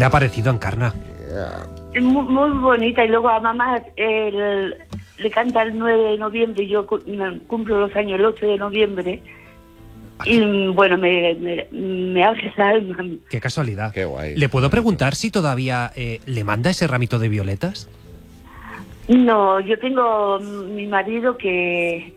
le ha parecido, Encarna? Muy, muy bonita. Y luego a mamá le canta el 9 de noviembre. Yo cumplo los años el 8 de noviembre. Y bueno, me hace el alma. Qué casualidad. Qué guay. ¿Le puedo preguntar si todavía le manda ese ramito de violetas? No, yo tengo mi marido que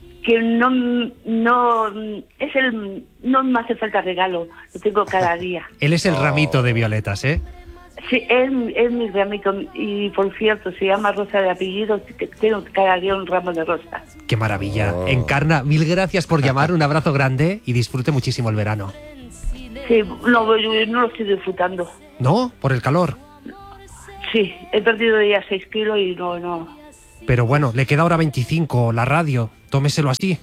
no me hace falta regalo, lo tengo cada día. Él es el ramito de violetas, ¿eh? Sí, es mi ramito, y por cierto, se llama Rosa de apellido, que tengo cada día un ramo de rosas. ¡Qué maravilla! Encarna, mil gracias por llamar, un abrazo grande y disfrute muchísimo el verano. Sí, no, yo no lo estoy disfrutando. ¿No? ¿Por el calor? Sí, he perdido ya 6 kilos y no. Pero bueno, le queda ahora 25, la radio, tómeselo así.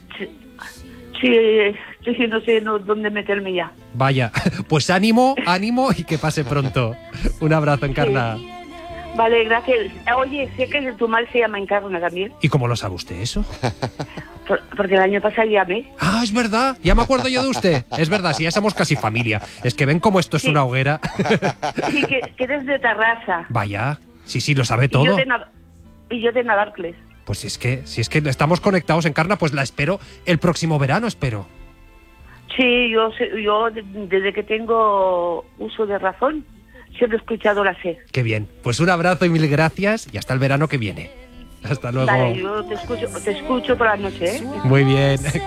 Sí, no sé dónde meterme ya. Vaya, pues ánimo y que pase pronto. Un abrazo, Encarna. Sí. Vale, gracias. Oye, sé que tu mal se llama Encarna también. ¿Y cómo lo sabe usted eso? Porque el año pasado llamé. Ah, es verdad, ya me acuerdo yo de usted. Es verdad, sí, ya somos casi familia. Es que ven cómo esto es una hoguera. Sí, que eres de Tarrasa. Vaya, sí, lo sabe todo. Y yo de Navarcles. Pues si es que estamos conectados, Encarna, pues la espero el próximo verano, espero. Sí, yo desde que tengo uso de razón, siempre he escuchado la SER. Qué bien, pues un abrazo y mil gracias y hasta el verano que viene. Hasta luego. Vale, yo te escucho por la noche, ¿eh? Muy bien.